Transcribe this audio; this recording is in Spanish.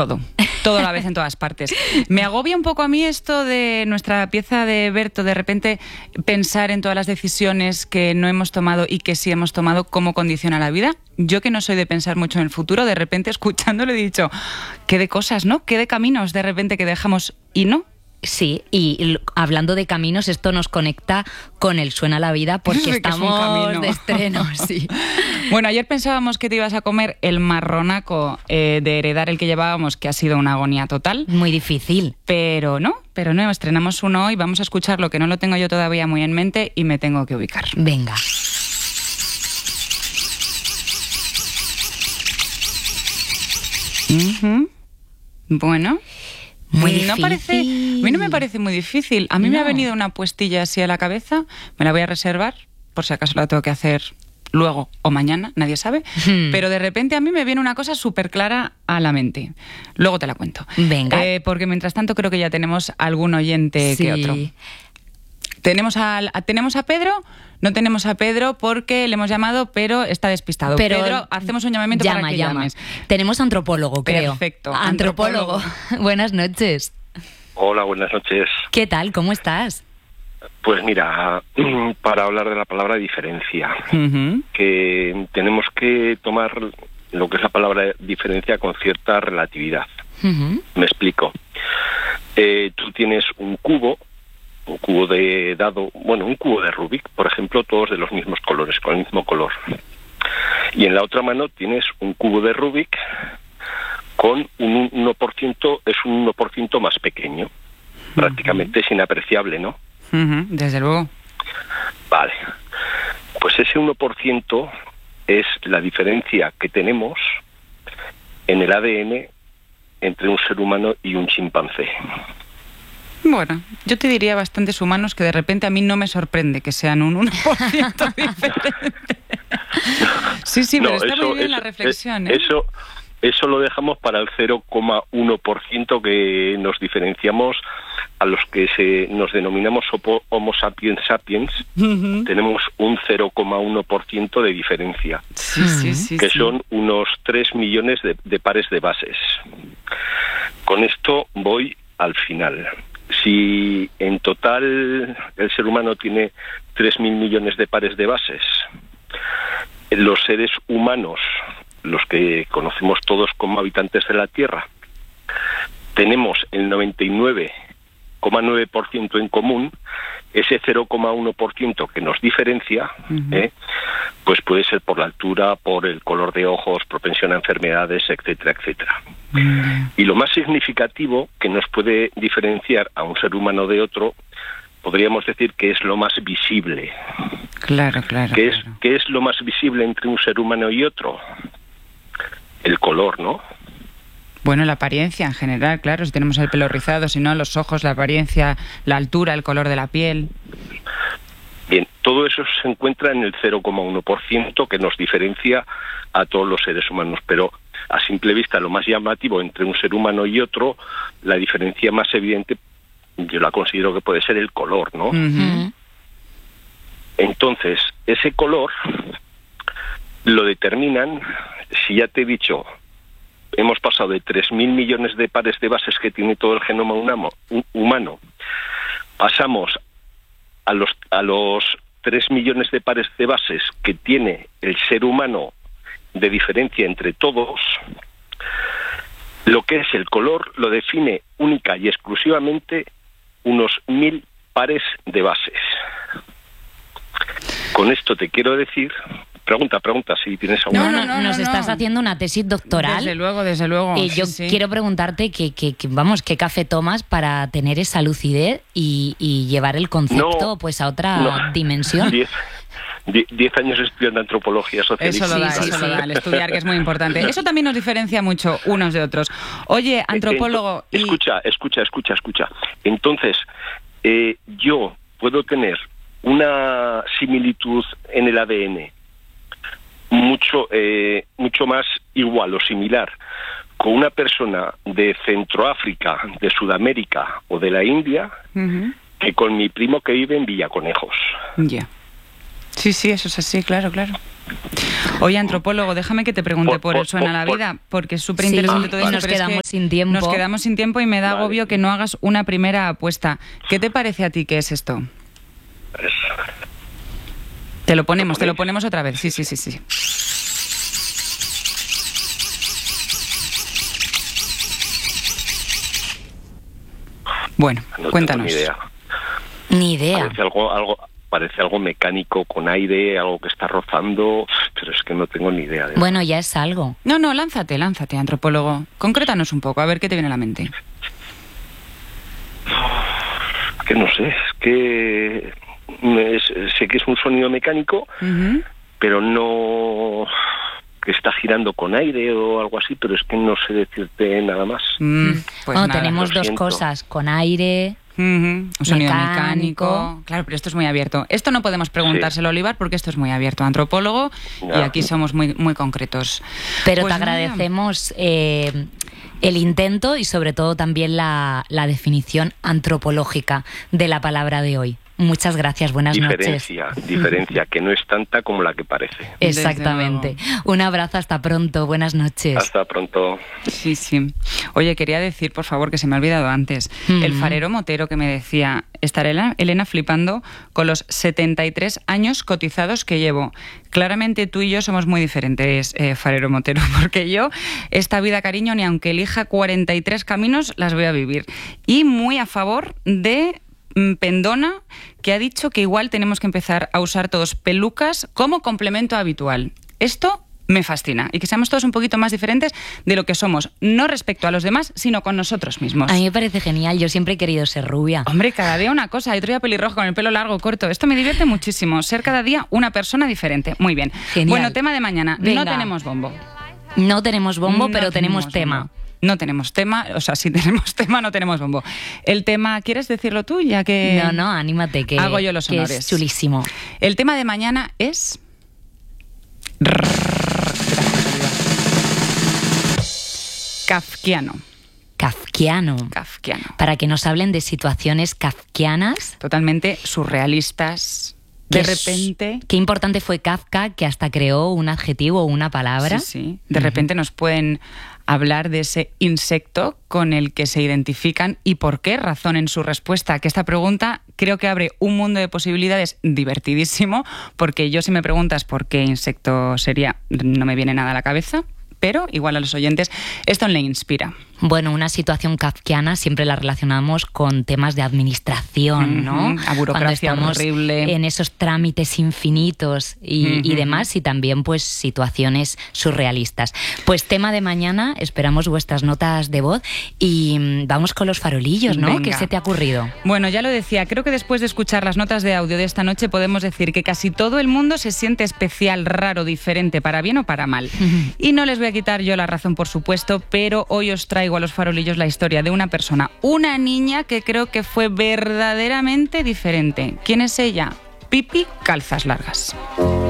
Todo a la vez en todas partes. Me agobia un poco a mí esto de nuestra pieza de Berto, de repente pensar en todas las decisiones que no hemos tomado y que sí hemos tomado, cómo condiciona la vida. Yo, que no soy de pensar mucho en el futuro, de repente escuchándolo he dicho, qué de cosas, ¿no? Qué de caminos de repente que dejamos y no. Sí, y hablando de caminos, esto nos conecta con el Suena la Vida porque estamos de estreno, sí. Bueno, ayer pensábamos que te ibas a comer el marronaco de heredar el que llevábamos, que ha sido una agonía total. Muy difícil. Pero no, estrenamos uno hoy, vamos a escucharlo, que no lo tengo yo todavía muy en mente y me tengo que ubicar. Venga. Bueno... Muy difícil. A mí no me parece muy difícil. A mí me ha venido una puestilla así a la cabeza, me la voy a reservar, por si acaso la tengo que hacer luego o mañana, nadie sabe. Pero de repente a mí me viene una cosa súper clara a la mente. Luego te la cuento. Venga. Porque mientras tanto creo que ya tenemos algún oyente que otro. ¿Tenemos a Pedro? No tenemos a Pedro porque le hemos llamado, pero está despistado. Pero Pedro, hacemos un llamamiento para que llames. Tenemos antropólogo, creo. Perfecto. Antropólogo. Buenas noches. Hola, buenas noches. ¿Qué tal? ¿Cómo estás? Pues mira, para hablar de la palabra diferencia, que tenemos que tomar lo que es la palabra diferencia con cierta relatividad. Me explico. Tú tienes un cubo de dado, bueno, un cubo de Rubik, por ejemplo, todos de los mismos colores, con el mismo color. Y en la otra mano tienes un cubo de Rubik con un 1%, es un 1% más pequeño. Prácticamente es inapreciable, ¿no? Desde luego. Vale. Pues ese 1% es la diferencia que tenemos en el ADN entre un ser humano y un chimpancé. Bueno, yo te diría bastantes humanos que de repente a mí no me sorprende que sean un 1% diferente. Sí, pero está muy bien la reflexión, ¿eh? Eso lo dejamos para el 0,1% que nos diferenciamos a los que nos denominamos Homo sapiens sapiens. Tenemos un 0,1% de diferencia, que son unos 3 millones de pares de bases. Con esto voy al final. Si en total el ser humano tiene 3.000 millones de pares de bases, los seres humanos, los que conocemos todos como habitantes de la Tierra, tenemos el 99,9% en común. Ese 0,1% que nos diferencia, pues puede ser por la altura, por el color de ojos, propensión a enfermedades, etcétera, etcétera. Y lo más significativo que nos puede diferenciar a un ser humano de otro, podríamos decir que es lo más visible. Claro. ¿Qué es lo más visible entre un ser humano y otro? El color, ¿no? Bueno, la apariencia en general, claro, si tenemos el pelo rizado, si no, los ojos, la apariencia, la altura, el color de la piel. Bien, todo eso se encuentra en el 0,1% que nos diferencia a todos los seres humanos, pero a simple vista lo más llamativo entre un ser humano y otro, la diferencia más evidente, yo la considero que puede ser el color, ¿no? Entonces, ese color lo determinan, si ya te he dicho, hemos pasado de 3.000 millones de pares de bases que tiene todo el genoma humano, pasamos a los 3 millones de pares de bases que tiene el ser humano de diferencia entre todos. Lo que es el color lo define única y exclusivamente unos 1.000 pares de bases. Con esto te quiero decir... Pregunta si tienes alguna. No, nos estás haciendo una tesis doctoral. Desde luego. Y yo quiero preguntarte qué café tomas para tener esa lucidez y llevar el concepto pues a otra dimensión. 10 años estudiando antropología social. Eso lo da, el estudiar, que es muy importante. Eso también nos diferencia mucho unos de otros. Oye, antropólogo... Escucha. Entonces, yo puedo tener una similitud en el ADN mucho más igual o similar con una persona de Centroáfrica, de Sudamérica o de la India que con mi primo que vive en Villaconejos. Ya. Sí, eso es así, claro. Oye, antropólogo, déjame que te pregunte por el Suena la Vida, porque es súper interesante todo esto. Nos quedamos sin tiempo. Nos quedamos sin tiempo y me da agobio que no hagas una primera apuesta. ¿Qué te parece a ti que es esto? Te lo ponemos otra vez. Sí. Bueno, cuéntanos. Ni idea. Parece algo mecánico con aire, algo que está rozando, pero es que no tengo ni idea. Bueno, ya es algo. No, lánzate, antropólogo. Concrétanos un poco, a ver qué te viene a la mente. Que no sé, es que sé que es un sonido mecánico, pero no que está girando con aire o algo así, pero es que no sé decirte nada más. Pues nada, tenemos dos cosas, con aire... Un sonido mecánico. Claro, pero esto es muy abierto. Esto no podemos preguntárselo a Olivar porque esto es muy abierto, antropólogo, y aquí somos muy, muy concretos. Pero te agradecemos el intento y sobre todo también la definición antropológica de la palabra de hoy. Muchas gracias, buenas noches. Diferencia, que no es tanta como la que parece. Exactamente. Un abrazo, hasta pronto, buenas noches. Hasta pronto. Sí. Oye, quería decir, por favor, que se me ha olvidado antes, el farero motero que me decía, estará Elena flipando con los 73 años cotizados que llevo. Claramente tú y yo somos muy diferentes, farero motero, porque yo esta vida, cariño, ni aunque elija 43 caminos, las voy a vivir. Y muy a favor de Pendona, que ha dicho que igual tenemos que empezar a usar todos pelucas como complemento habitual. Esto me fascina, y que seamos todos un poquito más diferentes de lo que somos, no respecto a los demás, sino con nosotros mismos. A mí me parece genial, yo siempre he querido ser rubia. Hombre, cada día una cosa, otro día pelirrojo con el pelo largo, corto. Esto me divierte muchísimo, ser cada día una persona diferente. Muy bien. Genial. Bueno, tema de mañana. Venga. No tenemos bombo. No tenemos bombo, pero tenemos tema. Bombo. No tenemos tema, o sea, si tenemos tema, no tenemos bombo. El tema, ¿quieres decirlo tú? Ya que... No, anímate, que hago yo los honores. Es chulísimo. El tema de mañana es... Kafkiano. Para que nos hablen de situaciones kafkianas. Totalmente surrealistas. De repente... Qué importante fue Kafka, que hasta creó un adjetivo o una palabra. Sí. De repente nos pueden hablar de ese insecto con el que se identifican y por qué razón en su respuesta. Que esta pregunta creo que abre un mundo de posibilidades divertidísimo, porque yo, si me preguntas por qué insecto sería, no me viene nada a la cabeza, pero igual a los oyentes esto le inspira. Bueno, una situación kafkiana siempre la relacionamos con temas de administración, ¿no? A burocracia cuando estamos horrible. En esos trámites infinitos y demás, y también pues situaciones surrealistas. Pues tema de mañana, esperamos vuestras notas de voz y vamos con los farolillos, ¿no? Venga. ¿Qué se te ha ocurrido? Bueno, ya lo decía, creo que después de escuchar las notas de audio de esta noche podemos decir que casi todo el mundo se siente especial, raro, diferente, para bien o para mal. Y no les voy a quitar yo la razón, por supuesto, pero hoy os traigo a los farolillos la historia de una persona, una niña que creo que fue verdaderamente diferente. ¿Quién es ella? Pipi Calzas Largas.